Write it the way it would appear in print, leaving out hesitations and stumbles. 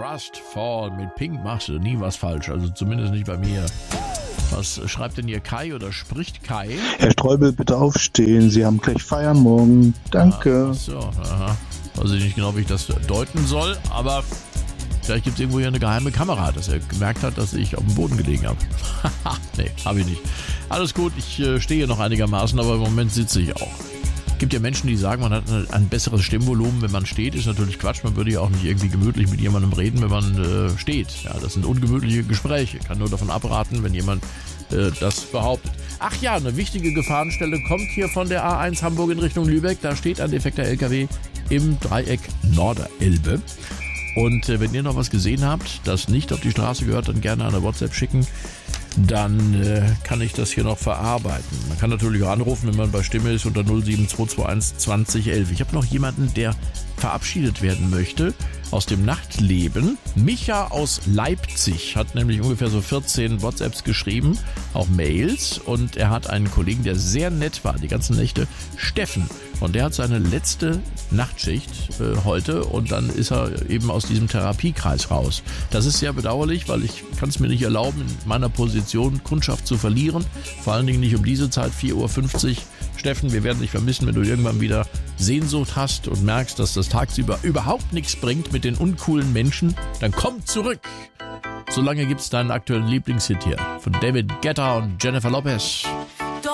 Trust Fall. Mit Pink machst du nie was falsch, also zumindest nicht bei mir. Was schreibt denn hier Kai oder spricht Kai? Herr Streubel, bitte aufstehen. Sie haben gleich Feiern morgen. Danke. Ach so, aha. Weiß ich nicht genau, wie ich das deuten soll, aber vielleicht gibt es irgendwo hier eine geheime Kamera, dass er gemerkt hat, dass ich auf dem Boden gelegen habe. Nee, habe ich nicht. Alles gut, ich stehe noch einigermaßen, aber im Moment sitze ich auch. Es gibt ja Menschen, die sagen, man hat ein besseres Stimmvolumen, wenn man steht. Ist natürlich Quatsch. Man würde ja auch nicht irgendwie gemütlich mit jemandem reden, wenn man steht. Ja, das sind ungemütliche Gespräche. Ich kann nur davon abraten, wenn jemand das behauptet. Ach ja, eine wichtige Gefahrenstelle kommt hier von der A1 Hamburg in Richtung Lübeck. Da steht ein defekter LKW im Dreieck Norderelbe. Und wenn ihr noch was gesehen habt, das nicht auf die Straße gehört, dann gerne eine WhatsApp schicken. Dann kann ich das hier noch verarbeiten. Man kann natürlich auch anrufen, wenn man bei Stimme ist, unter 07221 2011. Ich habe noch jemanden, der verabschiedet werden möchte aus dem Nachtleben. Micha aus Leipzig hat nämlich ungefähr so 14 WhatsApps geschrieben, auch Mails. Und er hat einen Kollegen, der sehr nett war, die ganzen Nächte, Steffen. Und der hat seine letzte Nachtschicht heute und dann ist er eben aus diesem Therapiekreis raus. Das ist sehr bedauerlich, weil ich kann es mir nicht erlauben, in meiner Position Kundschaft zu verlieren. Vor allen Dingen nicht um diese Zeit, 4.50 Uhr. Steffen, wir werden dich vermissen, wenn du irgendwann wieder Sehnsucht hast und merkst, dass das tagsüber überhaupt nichts bringt mit den uncoolen Menschen. Dann komm zurück. Solange gibt's deinen aktuellen Lieblingshit hier von David Guetta und Jennifer Lopez.